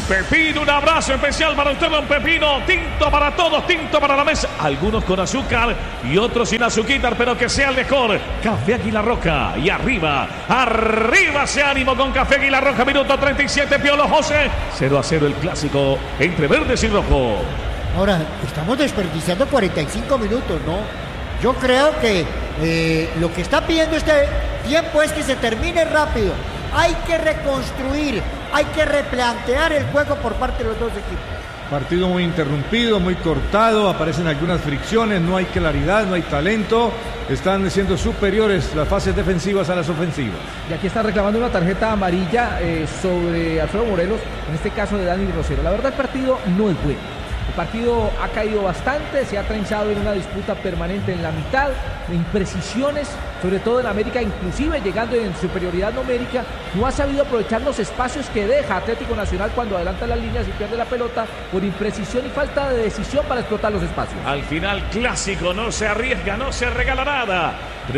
Pepino, un abrazo especial para usted, don Pepino. Tinto para todos, tinto para la mesa. Algunos con azúcar y otros sin azúcar, pero que sea el mejor. Café Águila Roja. Y arriba ese ánimo con Café Águila Roja. Minuto 37, Piolo José. 0-0 el clásico entre verdes y rojo. Ahora, estamos desperdiciando 45 minutos, ¿no? Yo creo que lo que está pidiendo este tiempo es que se termine rápido. Hay que reconstruir, hay que replantear el juego por parte de los dos equipos. Partido muy interrumpido, muy cortado, aparecen algunas fricciones, no hay claridad, no hay talento. Están siendo superiores las fases defensivas a las ofensivas. Y aquí está reclamando una tarjeta amarilla sobre Alfredo Morelos, en este caso de Dani Rosero. La verdad, el partido no es bueno. El partido ha caído bastante, se ha trenzado en una disputa permanente en la mitad, imprecisiones, sobre todo en América, inclusive llegando en superioridad numérica, no ha sabido aprovechar los espacios que deja Atlético Nacional cuando adelanta las líneas y pierde la pelota por imprecisión y falta de decisión para explotar los espacios. Al final, clásico, no se arriesga, no se regala nada.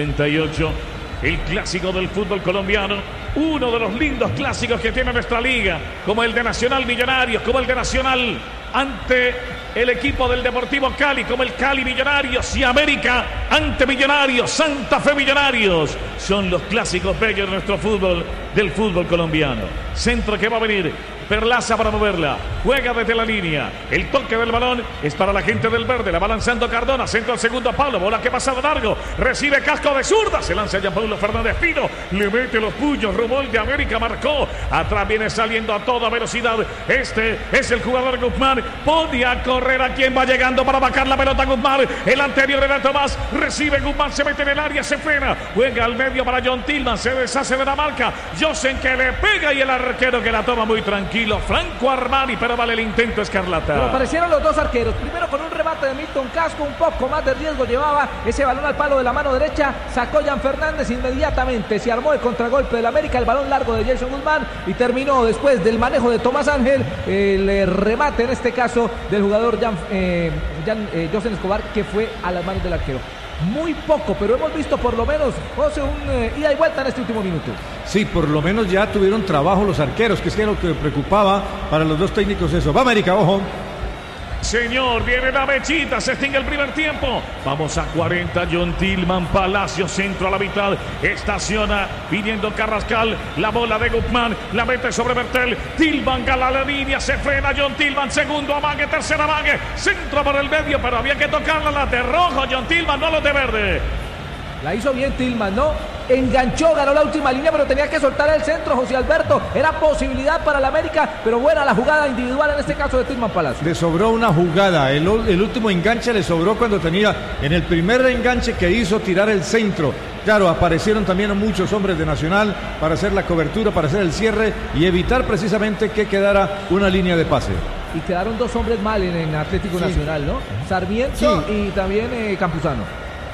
38, el clásico del fútbol colombiano. Uno de los lindos clásicos que tiene nuestra liga, como el de Nacional Millonarios, como el de Nacional ante el equipo del Deportivo Cali, como el Cali Millonarios, y América ante Millonarios, Santa Fe Millonarios. Son los clásicos bellos de nuestro fútbol, del fútbol colombiano. Centro que va a venir, Perlaza para moverla, juega desde la línea, el toque del balón es para la gente del verde, la va lanzando Cardona, centro al segundo palo, bola que pasa de largo, recibe casco de zurda, se lanza Jean Paulo Fernández Pino, le mete los puños, Rumol de América marcó, atrás viene saliendo a toda velocidad, este es el jugador Guzmán, pone a correr a quien va llegando para bajar la pelota Guzmán, el anterior era Tomás, recibe Guzmán, se mete en el área, se frena, juega al medio para John Tillman, se deshace de la marca, Josen que le pega y el arquero que la toma muy tranquilo. Franco Armani, pero vale el intento escarlata. Pero aparecieron los dos arqueros, primero con un remate de Milton Casco, un poco más de riesgo llevaba ese balón al palo de la mano derecha, sacó Jan Fernández inmediatamente, se armó el contragolpe del América, el balón largo de Jason Guzmán y terminó después del manejo de Tomás Ángel, el remate en este caso del jugador Josen Escobar, que fue a las manos del arquero. Muy poco, pero hemos visto por lo menos, José, un ida y vuelta en este último minuto. Sí, por lo menos ya tuvieron trabajo los arqueros, que es lo que preocupaba para los dos técnicos eso. Va América, ojo. Señor, viene la mechita, se extingue el primer tiempo. Vamos a 40, John Tillman, Palacio, centro a la mitad. Estaciona, pidiendo Carrascal, la bola de Guzmán, la mete sobre Bertel. Tillman gana la línea, se frena John Tillman, segundo amague, tercer amague, centro por el medio, pero había que tocarla, la de rojo, John Tillman, no los de verde. La hizo bien Tillman, ¿no? Enganchó, ganó la última línea, pero tenía que soltar el centro, José Alberto. Era posibilidad para el América, pero buena la jugada individual en este caso de Tillman Palacio. Le sobró una jugada, el último enganche le sobró cuando tenía en el primer enganche que hizo tirar el centro. Claro, aparecieron también muchos hombres de Nacional para hacer la cobertura, para hacer el cierre y evitar precisamente que quedara una línea de pase. Y quedaron dos hombres mal en Atlético Nacional, ¿no? Sarmiento y también Campuzano.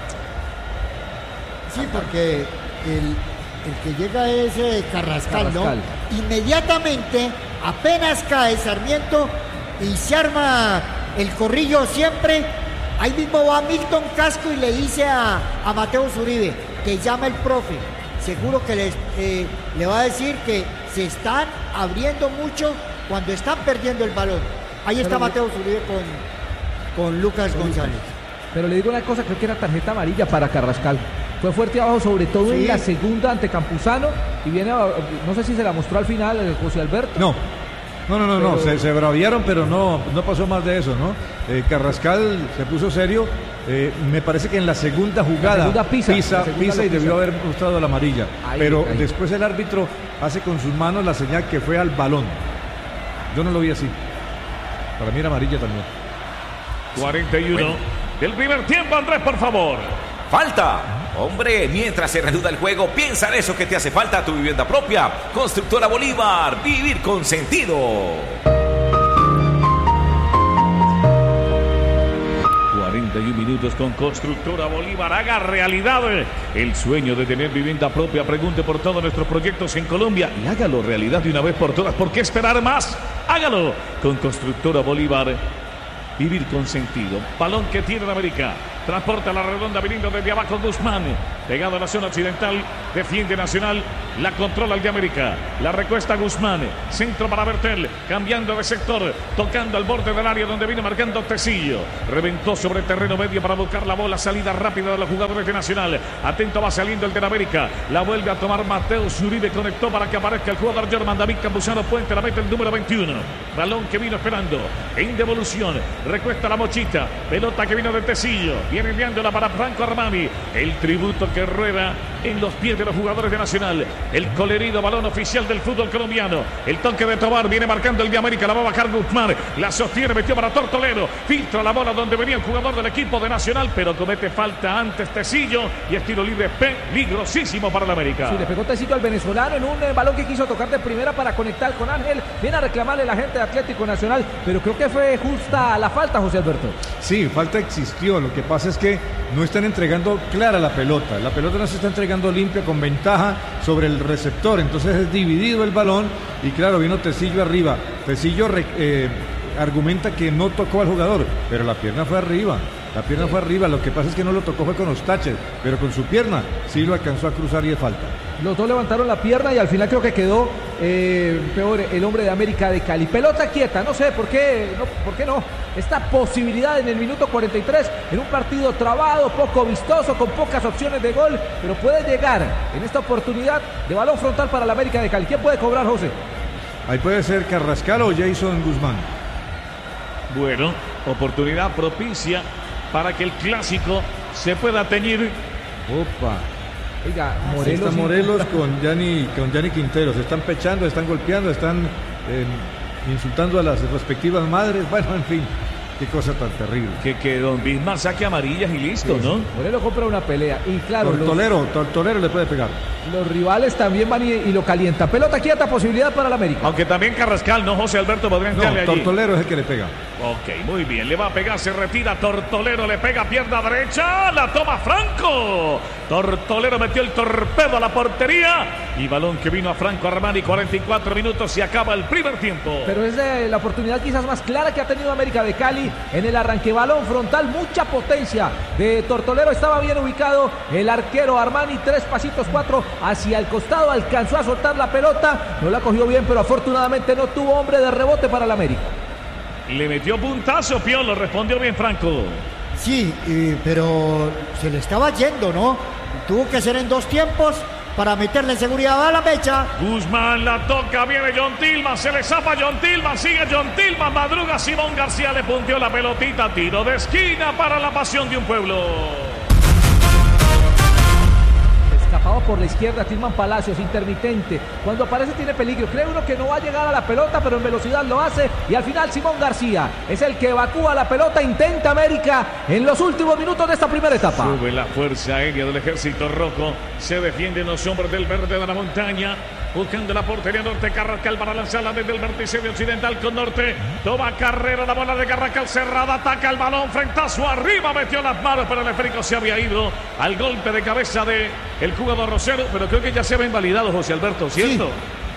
Sí, porque el que llega es Carrascal, ¿no? Inmediatamente, apenas cae Sarmiento y se arma el corrillo siempre, ahí mismo va Milton Casco y le dice a Mateo Zuribe que llama el profe. Seguro que le va a decir que se están abriendo mucho cuando están perdiendo el balón. Ahí está Mateo Zuribe con Lucas González. Pero le digo una cosa, creo que era tarjeta amarilla para Carrascal. Fue fuerte abajo, sobre todo en la segunda ante Campuzano. Y viene, no sé si se la mostró al final José Alberto. No, se braviaron, pero no pasó más de eso, ¿no? Carrascal se puso serio. Me parece que en la segunda jugada pisa y debió haber mostrado la amarilla. Pero después el árbitro hace con sus manos la señal que fue al balón. Yo no lo vi así. Para mí era amarilla también. 41 del primer tiempo, Andrés, por favor. Falta. Hombre, mientras se reanuda el juego, piensa en eso que te hace falta, tu vivienda propia. Constructora Bolívar, vivir con sentido. 41 minutos con Constructora Bolívar. Haga realidad el sueño de tener vivienda propia. Pregunte por todos nuestros proyectos en Colombia y hágalo realidad de una vez por todas. ¿Por qué esperar más? Hágalo con Constructora Bolívar. Vivir con sentido. Balón que tiene en América. Transporta la redonda viniendo desde abajo Guzmán. pegado a la zona occidental, defiende Nacional, la controla el de América, la recuesta Guzmán, centro para Bertel, cambiando de sector, tocando al borde del área donde viene marcando Tecillo, reventó sobre terreno medio para buscar la bola, salida rápida de los jugadores de Nacional, atento va saliendo el de América, la vuelve a tomar Mateus Uribe, conectó para que aparezca el jugador Jorman David Campuzano Puente, la mete el número 21, balón que vino esperando, en devolución, recuesta la Mochita, pelota que vino de Tecillo, viene enviándola para Franco Armani, el tributo que rueda en los pies de los jugadores de Nacional, el colorido balón oficial del fútbol colombiano, el toque de Tobar, viene marcando el de América, la va a bajar Guzmán, la sostiene, metió para Tortolero, filtra la bola donde venía el jugador del equipo de Nacional, pero comete falta antes Tecillo y es tiro libre peligrosísimo para el América. Sí, le pegó Tecillo al venezolano en un balón que quiso tocar de primera para conectar con Ángel, viene a reclamarle la gente de Atlético Nacional, pero creo que fue justa la falta, José Alberto. Sí, falta existió, lo que pasa es que no están entregando clara la pelota no se está entregando limpia con ventaja sobre el receptor, entonces es dividido el balón y claro, vino Tecillo arriba, Tecillo argumenta que no tocó al jugador, pero la pierna fue arriba, lo que pasa es que no lo tocó fue con los taches, pero con su pierna sí lo alcanzó a cruzar y de falta. Los dos levantaron la pierna y al final creo que quedó peor el hombre de América de Cali. Pelota quieta, no sé por qué no. Esta posibilidad en el minuto 43, en un partido trabado, poco vistoso, con pocas opciones de gol, pero puede llegar en esta oportunidad de balón frontal para la América de Cali. ¿Quién puede cobrar, José? Ahí puede ser Carrascal o Jason Guzmán. Bueno, oportunidad propicia para que el clásico se pueda teñir. Opa. Oiga, Morelos con Gianni Quintero, se están pechando, están golpeando, están insultando a las respectivas madres, bueno, en fin, qué cosa tan terrible. Que don Bismarck saque amarillas y listo, sí, ¿no? Morelos compra una pelea y claro, Tortolero le puede pegar. Los rivales también van y lo calientan. Pelota quieta, posibilidad para el América. Aunque también Carrascal, ¿no, José Alberto? Podrían entrarle allí. Tortolero es el que le pega. Ok, muy bien, le va a pegar, se retira Tortolero, le pega pierna derecha, la toma Franco. Tortolero metió el torpedo a la portería y balón que vino a Franco Armani, 44 minutos y acaba el primer tiempo. Pero es de la oportunidad quizás más clara que ha tenido América de Cali en el arranque, balón frontal, mucha potencia de Tortolero, estaba bien ubicado el arquero Armani, 3 pasitos, 4 hacia el costado, alcanzó a soltar la pelota, no la cogió bien, pero afortunadamente no tuvo hombre de rebote para el América. Le metió puntazo, Piolo, respondió bien Franco. Sí, pero se le estaba yendo, ¿no? Tuvo que ser en 2 tiempos para meterle seguridad a la mecha. Guzmán la toca, viene John Tillman, se le zapa John Tillman, sigue John Tillman, madruga Simón García, le punteó la pelotita, tiro de esquina para la pasión de un pueblo. Escapado por la izquierda, Tillman Palacios, intermitente. Cuando aparece tiene peligro. Cree uno que no va a llegar a la pelota, pero en velocidad lo hace. Y al final Simón García es el que evacúa la pelota. Intenta América en los últimos minutos de esta primera etapa. Sube la fuerza aérea del ejército rojo. Se defienden los hombres del verde de la montaña. Buscando la portería norte, Carrascal para lanzarla desde el vértice de occidental con norte. Toma carrera, la bola de Carrascal cerrada, ataca el balón, frentazo arriba, metió las manos, pero el esférico se había ido al golpe de cabeza de el jugador Rosero, pero creo que ya se había invalidado, José Alberto, ¿cierto?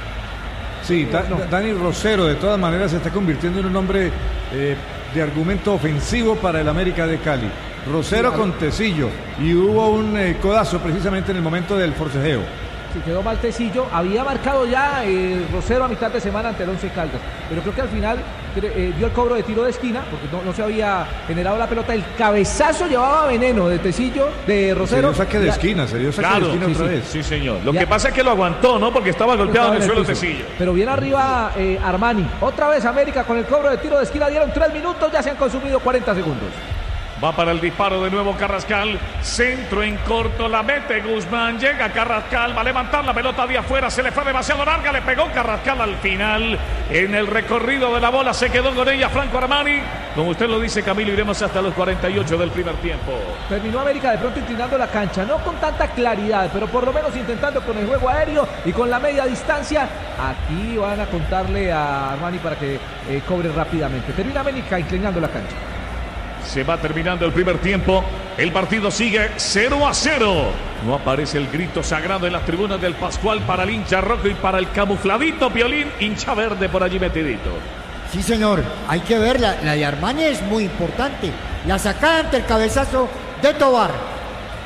Sí, Dani Rosero de todas maneras se está convirtiendo en un hombre de argumento ofensivo para el América de Cali. Rosero con Tecillo y hubo un codazo precisamente en el momento del forcejeo. Sí, quedó mal Tecillo, había marcado ya Rosero a mitad de semana ante el Once Caldas, pero creo que al final dio el cobro de tiro de esquina, porque no se había generado la pelota, el cabezazo llevaba veneno de Tecillo, de Rosero. Se dio saque de esquina, de esquina otra vez. Sí, señor. Lo que pasa es que lo aguantó, ¿no? Porque estaba golpeado en el suelo Tecillo. Pero bien arriba Armani, otra vez América con el cobro de tiro de esquina, dieron 3 minutos, ya se han consumido 40 segundos. Va para el disparo de nuevo Carrascal. Centro en corto, la mete Guzmán. Llega Carrascal, va a levantar la pelota de afuera. Se le fue demasiado larga, le pegó Carrascal al final. En el recorrido de la bola se quedó con ella Franco Armani. Como usted lo dice, Camilo, iremos hasta los 48 del primer tiempo. Terminó América de pronto inclinando la cancha. No con tanta claridad, pero por lo menos intentando con el juego aéreo y con la media distancia. Aquí van a contarle a Armani para que cobre rápidamente. Termina América inclinando la cancha. Se va terminando el primer tiempo. El partido sigue 0-0. No aparece el grito sagrado en las tribunas del Pascual para el hincha rojo y para el camufladito Piolín, hincha verde por allí metidito. Sí, señor. Hay que ver, la de Armani es muy importante. La sacada ante el cabezazo de Tobar.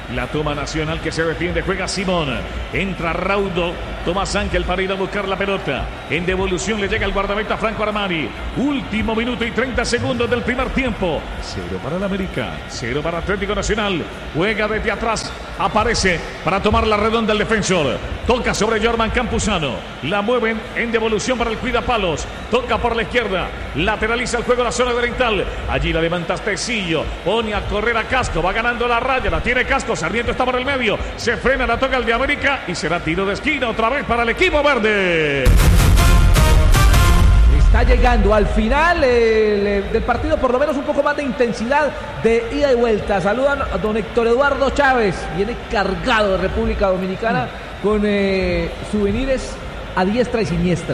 La toma Nacional que se defiende, juega Simón. Entra Raudo, Tomás Ángel para ir a buscar la pelota. En devolución le llega el guardameta Franco Armani. Último minuto y 30 segundos del primer tiempo. 0 para el América, 0 para Atlético Nacional. Juega desde atrás, aparece para tomar la redonda el defensor. Toca sobre Jorman Campuzano. La mueven en devolución para el cuidapalos. Toca por la izquierda, lateraliza el juego en la zona oriental. Allí la levanta Tecillo, pone a correr a Casco, va ganando la raya, la tiene Casco. Sarmiento está por el medio, se frena, la toca el de América y será tiro de esquina otra vez para el equipo verde. Está llegando al final del partido, por lo menos un poco más de intensidad de ida y vuelta. Saludan a don Héctor Eduardo Chávez, viene cargado de República Dominicana con souvenirs a diestra y siniestra.